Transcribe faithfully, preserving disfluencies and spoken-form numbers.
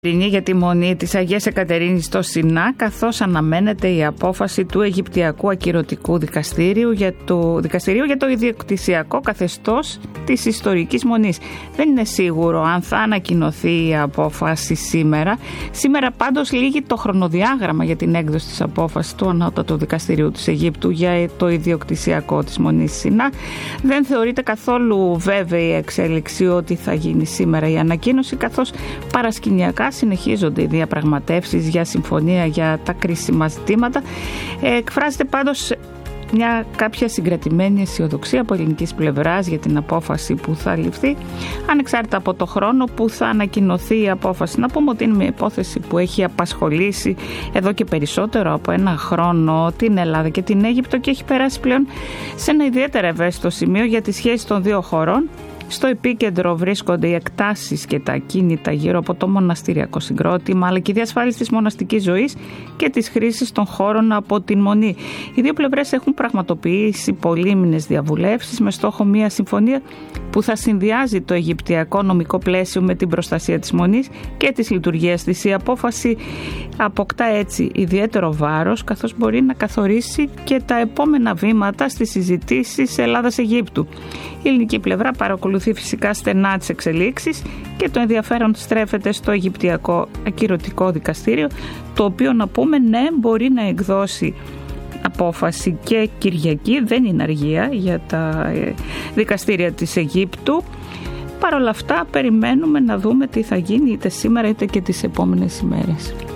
Για τη μονή της Αγίας Εκατερίνης στο Σινά, καθώς αναμένεται η απόφαση του Αιγυπτιακού Ακυρωτικού Δικαστηρίου για το, δικαστηρίου για το ιδιοκτησιακό καθεστώς της ιστορικής μονής. Δεν είναι σίγουρο αν θα ανακοινωθεί η απόφαση σήμερα. Σήμερα πάντως λήγει το χρονοδιάγραμμα για την έκδοση της απόφασης του Ανώτατου Δικαστηρίου της Αιγύπτου για το ιδιοκτησιακό της μονής Σινά. Δεν θεωρείται καθόλου βέβαιη η εξέλιξη ότι θα γίνει σήμερα η ανακοίνωση, καθώς παρασκηνιακά συνεχίζονται οι διαπραγματεύσεις για συμφωνία για τα κρίσιμα ζητήματα. Εκφράζεται πάντως μια κάποια συγκρατημένη αισιοδοξία από ελληνικής πλευράς για την απόφαση που θα ληφθεί, ανεξάρτητα από το χρόνο που θα ανακοινωθεί η απόφαση. Να πούμε ότι είναι μια υπόθεση που έχει απασχολήσει εδώ και περισσότερο από ένα χρόνο την Ελλάδα και την Αίγυπτο και έχει περάσει πλέον σε ένα ιδιαίτερα ευαίσθητο σημείο για τις σχέσεις των δύο χωρών. Στο επίκεντρο βρίσκονται οι εκτάσεις και τα ακίνητα γύρω από το μοναστηριακό συγκρότημα, αλλά και η διασφάλιση της μοναστικής ζωής και της χρήσης των χώρων από την Μονή. Οι δύο πλευρές έχουν πραγματοποιήσει πολύμηνες διαβουλεύσεις με στόχο μια συμφωνία που θα συνδυάζει το αιγυπτιακό νομικό πλαίσιο με την προστασία της Μονής και της λειτουργίας της. Η απόφαση αποκτά έτσι ιδιαίτερο βάρος, καθώς μπορεί να καθορίσει και τα επόμενα βήματα στις συζητήσεις Ελλάδας-Αιγύπτου. Η ελληνική πλευρά παρακολουθεί φυσικά στενά τις εξελίξεις και το ενδιαφέρον στρέφεται στο Αιγυπτιακό Ακυρωτικό Δικαστήριο, το οποίο, να πούμε, ναι, μπορεί να εκδώσει απόφαση και Κυριακή, δεν είναι αργία για τα δικαστήρια της Αιγύπτου. Παρ' όλα αυτά περιμένουμε να δούμε τι θα γίνει είτε σήμερα είτε και τις επόμενες ημέρες.